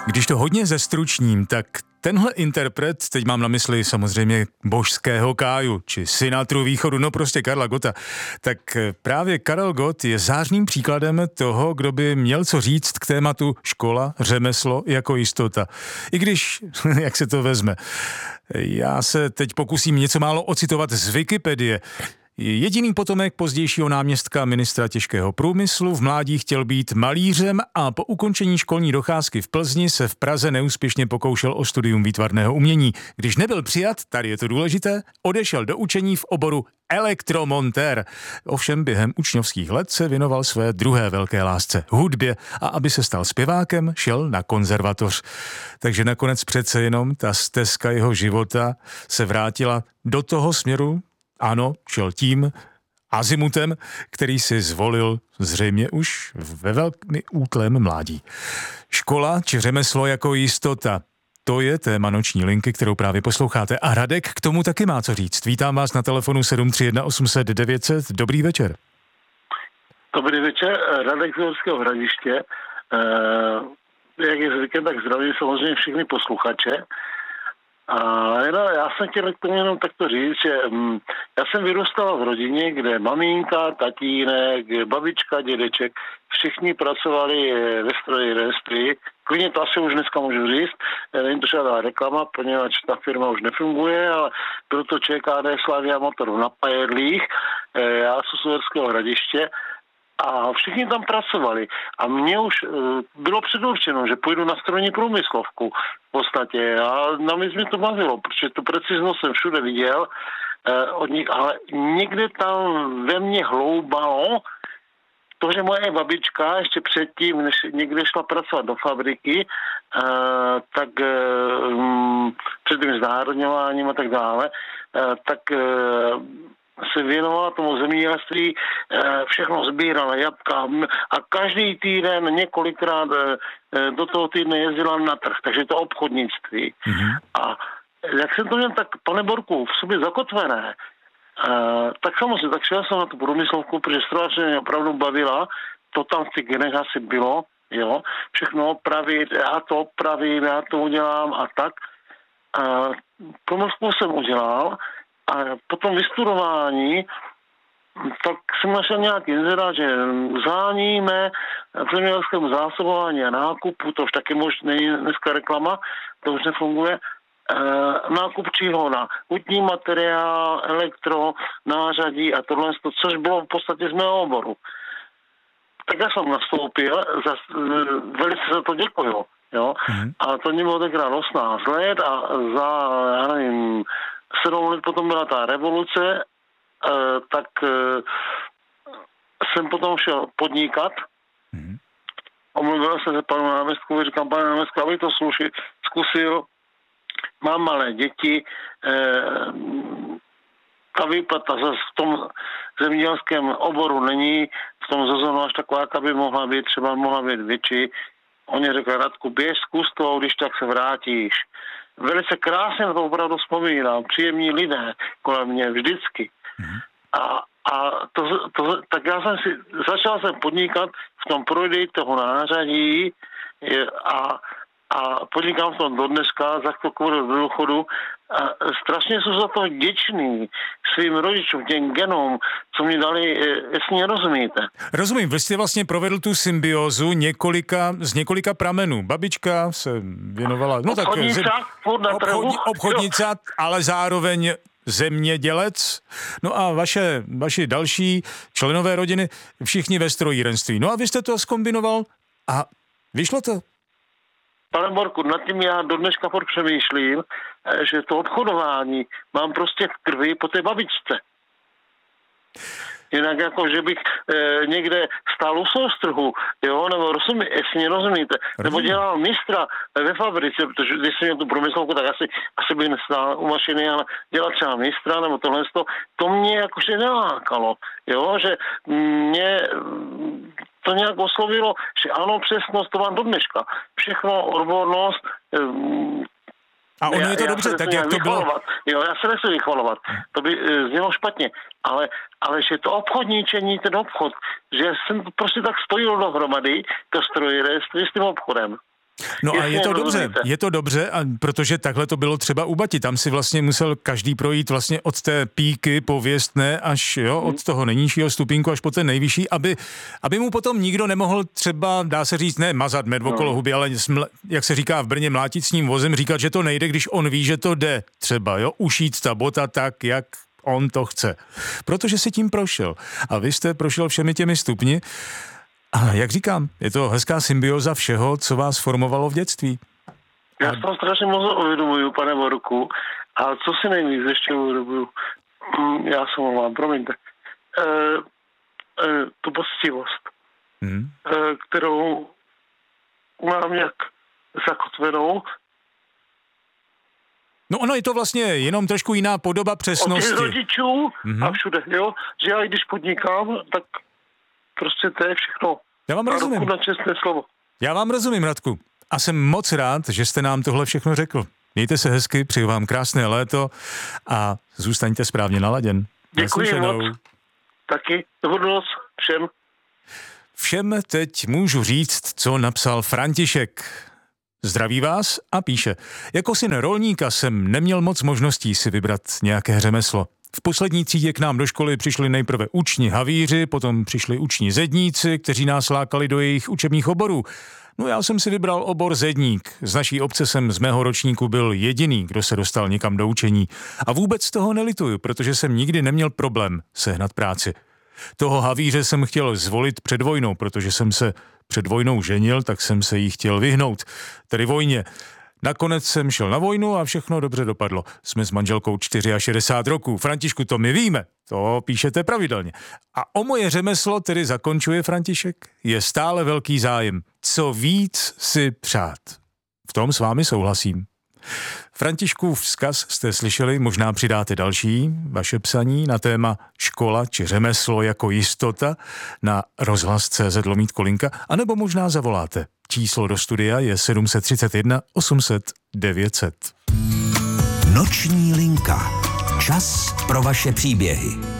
Když to hodně zestručním, tak tenhle interpret, teď mám na mysli samozřejmě božského Káju, či Sinatru východu, no prostě Karla Gotta, tak právě Karel Gott je zářným příkladem toho, kdo by měl co říct k tématu škola, řemeslo jako jistota. I když, jak se to vezme. Já se teď pokusím něco málo ocitovat z Wikipedie. Jediný potomek pozdějšího náměstka ministra těžkého průmyslu v mládí chtěl být malířem a po ukončení školní docházky v Plzni se v Praze neúspěšně pokoušel o studium výtvarného umění. Když nebyl přijat, tady je to důležité, odešel do učení v oboru elektromontér. Ovšem během učňovských let se věnoval své druhé velké lásce, hudbě, a aby se stal zpěvákem, šel na konzervatoř. Takže nakonec přece jenom ta stezka jeho života se vrátila do toho směru. Ano, šel tím azimutem, který si zvolil zřejmě už ve velmi útlém mládí. Škola či řemeslo jako jistota. To je téma noční linky, kterou právě posloucháte. A Radek k tomu taky má co říct. Vítám vás na telefonu 731 800 900. Dobrý večer. Dobrý večer, Radek z Uherského Hradiště. Jak je zvykem, tak zdravím samozřejmě všechny posluchače. A já jsem chtěl k tomu jenom takto říct, že já jsem vyrůstal v rodině, kde maminka, tatínek, babička, dědeček, všichni pracovali ve strojírenství. Klidně to asi už dneska můžu říct, není to žádná reklama, poněvadž ta firma už nefunguje, ale byl to ČKD Slavia Motor na Pajedlích, já jsem z Uherského Hradiště. A všichni tam pracovali. A mně už bylo předurčeno, že půjdu na strojní průmyslovku v podstatě. A na mě to bavilo, protože tu preciznost jsem všude viděl od nich, ale někde tam ve mně hloubalo to, že moje babička ještě předtím, než někde šla pracovat do fabriky, tak před tím znárodňováním a tak dále, tak se věnovala tomu zemědělství, všechno sbírala jabka a každý týden několikrát do toho týdne jezdila na trh, takže to obchodnictví. Mm-hmm. A jak jsem to měl tak, pane Borku, v sobě zakotvené, tak samozřejmě, tak šel jsem na tu průmyslovku, protože strojařina mě opravdu bavila, to tam v těch genech asi bylo, jo, všechno opravit, já to opravím, já to udělám a tak. Průmyslovku jsem udělal. A po tom vystudování, tak jsem našel nějaký inzerát, že záníme v zemědělském zásobování a nákupu, to už taky možná není dneska reklama, to už nefunguje, nákup čího na hutní materiál, elektro, nářadí a tohle, což bylo v podstatě z mého oboru. Tak já jsem nastoupil, velice za to děkuju, jo. A to mě bylo tenkrát 18 let a za, já nevím, 7 let potom byla ta revoluce, tak jsem potom šel podnikat. Omluvil jsem se panu náměstku, říkám, pane náměstku, abych to zkusil, mám malé děti, ta výplata v tom zemědělském oboru není, v tom zazonu až taková, aby mohla být větší. Oni řekli, Radku, běž, zkus to, když tak se vrátíš. Velice krásně na to opravdu vzpomínám. Příjemní lidé kolem mě vždycky. Tak já začal jsem podnikat v tom prodeji toho nářadí a podnikám v tom do dneska, za chvilku do důchodu. A strašně jsem za to vděčný svým rodičům, těm genům, co mi dali, jestli mě rozumíte. Rozumím, vy jste vlastně provedl tu symbiózu z několika pramenů. Babička se věnovala... Obchodnicák, ale zároveň zemědělec. No a vaši další členové rodiny, všichni ve strojírenství. No a vy jste to zkombinoval a vyšlo to. Pane Borku, nad tím já do dneška přemýšlím, že to obchodování mám prostě v krvi po té babičce. Jinak jako, že bych někde stál u soustrhu, jo, nebo jestli mě rozumíte, nebo dělal mistra ve fabrice, protože když jsem měl tu průmyslovku, tak asi bych nestál u mašiny, ale dělat třeba mistra, nebo tohle, to mě jakože nelákalo, jo, že mě to nějak oslovilo, že ano, přesnost, to mám do dneška. Všechno, odbornost. A ono je to dobře, tak jak to bylo? Jo, já se nechci vychvalovat, to by znělo špatně, ale že to obchodníčení, ten obchod, že jsem prostě tak spojil dohromady to strojírenství s tím obchodem. No a je to dobře, protože takhle to bylo třeba u Bati. Tam si vlastně musel každý projít vlastně od té píky pověstné až od toho nejnižšího stupínku až po ten nejvyšší, aby mu potom nikdo nemohl třeba, dá se říct, ne mazat med okolo huby, ale jak se říká v Brně, mlátit s ním vozem, říkat, že to nejde, když on ví, že to jde třeba, ušít ta bota tak, jak on to chce. Protože si tím prošel. A vy jste prošel všemi těmi stupni. A jak říkám, je to hezká symbioza všeho, co vás formovalo v dětství. Já se to strašně moc uvědomuju, pane Borku. A co si nejvíc ještě uvědomuju? Já se mluvám, promiňte. Tu poctivost, kterou mám nějak zakotvenou. No ono je to vlastně jenom trošku jiná podoba přesnosti. Od těch rodičů a všude, že já i když podnikám, tak prostě to je všechno. Já vám rozumím. Na čestné slovo. Já vám rozumím, Radku. A jsem moc rád, že jste nám tohle všechno řekl. Mějte se hezky, přeju vám krásné léto a zůstaňte správně naladěn. Děkuji moc. Taky. Dobrou noc všem. Všem teď můžu říct, co napsal František. Zdraví vás a píše. Jako syn rolníka jsem neměl moc možností si vybrat nějaké řemeslo. V poslední třídě k nám do školy přišli nejprve uční havíři, potom přišli uční zedníci, kteří nás lákali do jejich učebních oborů. No já jsem si vybral obor zedník. Z naší obce jsem z mého ročníku byl jediný, kdo se dostal někam do učení. A vůbec toho nelituju, protože jsem nikdy neměl problém sehnat práci. Toho havíře jsem chtěl zvolit před vojnou, protože jsem se před vojnou ženil, tak jsem se jí chtěl vyhnout. Tedy vojně. Nakonec jsem šel na vojnu a všechno dobře dopadlo. Jsme s manželkou 64 roků. Františku, to my víme. To píšete pravidelně. A o moje řemeslo, tedy zakončuje František, je stále velký zájem. Co víc si přát. V tom s vámi souhlasím. Františkův vzkaz jste slyšeli, možná přidáte další, vaše psaní na téma škola či řemeslo jako jistota na rozhlas.cz/Kolinka, anebo možná zavoláte. Číslo do studia je 731 800 900. Noční linka. Čas pro vaše příběhy.